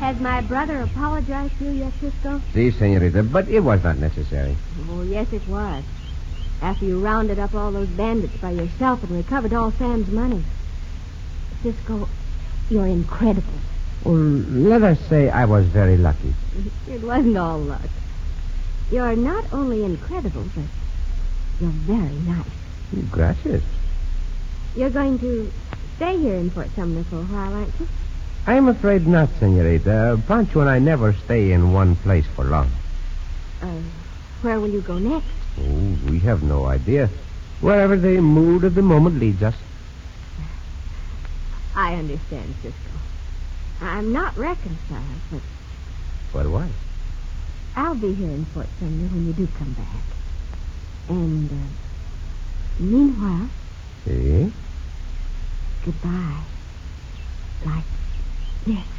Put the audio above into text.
Has my brother apologized to you yet, Cisco? Si, senorita, but it was not necessary. Oh, yes, it was. After you rounded up all those bandits by yourself and recovered all Sam's money. Cisco, you're incredible. Well, let us say I was very lucky. It wasn't all luck. You're not only incredible, but you're very nice. Gracias. You're going to stay here in Fort Sumner for a while, aren't you? I'm afraid not, senorita. Pancho and I never stay in one place for long. Where will you go next? Oh, we have no idea. Wherever the mood of the moment leads us. I understand, Cisco. I'm not reconciled, but... But what? I'll be here in Fort Sumner when you do come back. And, meanwhile... See? Goodbye. Like this.